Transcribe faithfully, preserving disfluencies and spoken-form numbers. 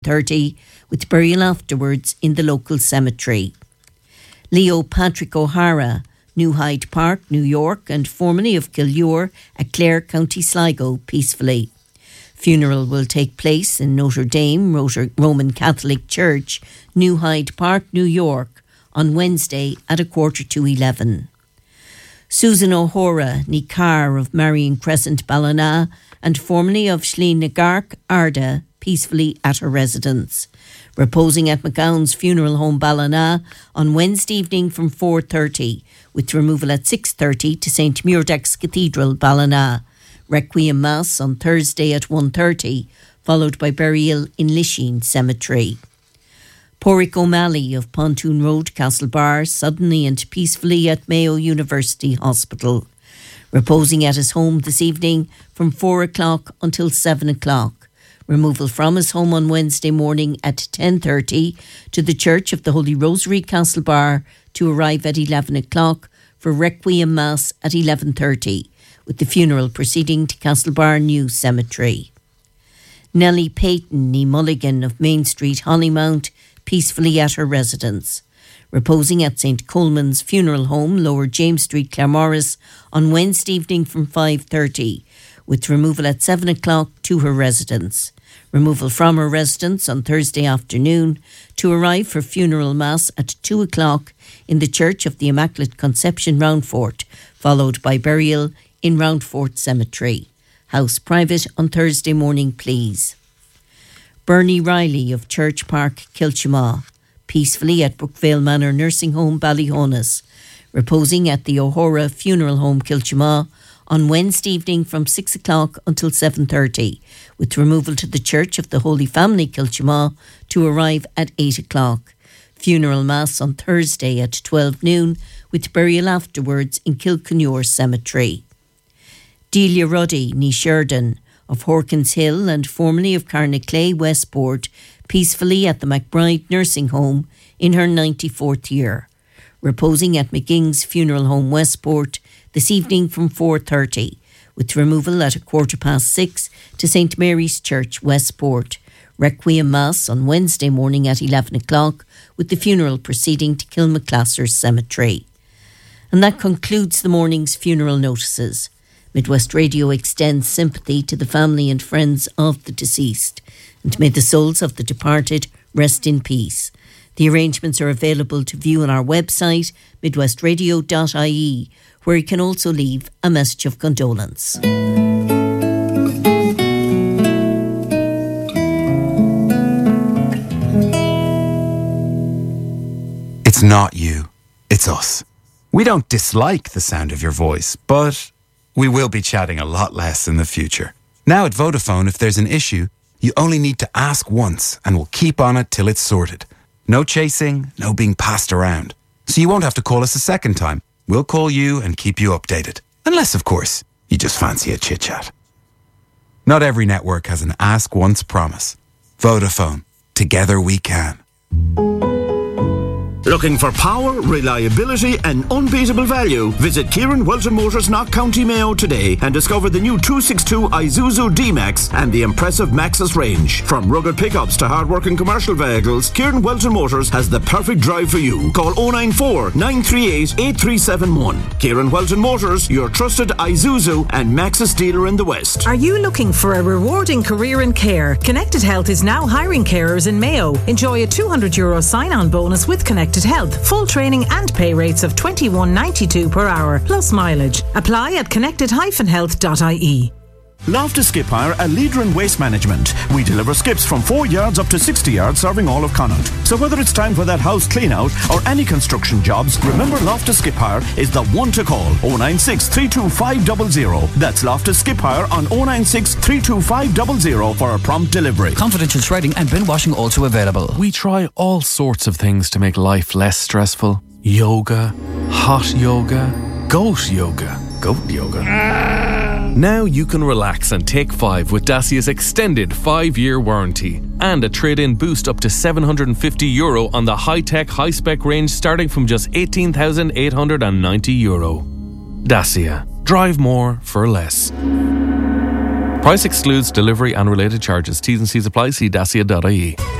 thirty, with burial afterwards in the local cemetery. Leo Patrick O'Hara, New Hyde Park, New York, and formerly of Killure at Clare, County Sligo, peacefully. Funeral will take place in Notre Dame Roman Catholic Church, New Hyde Park, New York, on Wednesday at a quarter to eleven. Susan O'Hora, ní Carr of Marion Crescent, Ballina, and formerly of Slí na Garc, Arda, peacefully at her residence. Reposing at McGowan's Funeral Home, Ballina, on Wednesday evening from four thirty, with removal at six thirty to Saint Muirdax Cathedral, Ballina. Requiem Mass on Thursday at one thirty, followed by burial in Lisheen Cemetery. Porrick O'Malley of Pontoon Road, Castlebar, suddenly and peacefully at Mayo University Hospital. Reposing at his home this evening from four o'clock until seven o'clock. Removal from his home on Wednesday morning at ten thirty to the Church of the Holy Rosary, Castlebar, to arrive at eleven o'clock for Requiem Mass at eleven thirty, with the funeral proceeding to Castlebar New Cemetery. Nellie Payton, ní Mulligan of Main Street, Hollymount, peacefully at her residence. Reposing at Saint Coleman's Funeral Home, Lower James Street, Claremorris, on Wednesday evening from five thirty, with removal at seven o'clock to her residence. Removal from her residence on Thursday afternoon to arrive for funeral mass at two o'clock in the Church of the Immaculate Conception, Roundfort, followed by burial in Roundfort Cemetery. House private on Thursday morning, please. Bernie Riley of Church Park, Kilchima, peacefully at Brookvale Manor Nursing Home, Ballyhonus, reposing at the O'Hora Funeral Home, Kilchima, on Wednesday evening from six o'clock until seven thirty, with removal to the Church of the Holy Family, Kilchima, to arrive at eight o'clock. Funeral Mass on Thursday at twelve noon, with burial afterwards in Kilconnure Cemetery. Delia Ruddy, ní Sheridan, of Horkins Hill and formerly of Carnaclay, Westport, peacefully at the McBride Nursing Home in her ninety-fourth year. Reposing at McGing's Funeral Home, Westport, this evening from four thirty, with removal at a quarter past six to Saint Mary's Church, Westport. Requiem Mass on Wednesday morning at eleven o'clock, with the funeral proceeding to Kilmaclasser Cemetery. And that concludes the morning's funeral notices. Midwest Radio extends sympathy to the family and friends of the deceased, and may the souls of the departed rest in peace. The arrangements are available to view on our website, midwest radio dot I E, where you can also leave a message of condolence. It's not you, it's us. We don't dislike the sound of your voice, but we will be chatting a lot less in the future. Now at Vodafone, if there's an issue, you only need to ask once and we'll keep on it till it's sorted. No chasing, no being passed around. So you won't have to call us a second time. We'll call you and keep you updated. Unless, of course, you just fancy a chit-chat. Not every network has an ask once promise. Vodafone. Together we can. Looking for power, reliability and unbeatable value? Visit Kieran Welton Motors, Knock County Mayo today and discover the new two sixty-two Isuzu D-Max and the impressive Maxus range. From rugged pickups to hard-working commercial vehicles, Kieran Welton Motors has the perfect drive for you. Call oh nine four, nine three eight, eight three seven one. Kieran Welton Motors, your trusted Isuzu and Maxus dealer in the West. Are you looking for a rewarding career in care? Connected Health is now hiring carers in Mayo. Enjoy a two hundred euro sign-on bonus with Connected Health, full training and pay rates of twenty-one ninety-two per hour, plus mileage. Apply at connected dash health dot I E. Loftus Skip Hire, a leader in waste management. We deliver skips from four yards up to sixty yards, serving all of Connaught. So whether it's time for that house clean out or any construction jobs, remember Loftus Skip Hire is the one to call. oh nine six, three two five zero zero. That's Loftus Skip Hire on oh nine six, three two five zero zero for a prompt delivery. Confidential shredding and bin washing also available. We try all sorts of things to make life less stressful. Yoga, hot yoga, goat yoga, goat yoga. Now you can relax and take five with Dacia's extended five-year warranty and a trade-in boost up to seven hundred fifty euro on the high-tech, high-spec range starting from just eighteen thousand eight hundred ninety euro. Dacia. Drive more for less. Price excludes delivery and related charges. T's and C's apply. See dacia dot I E.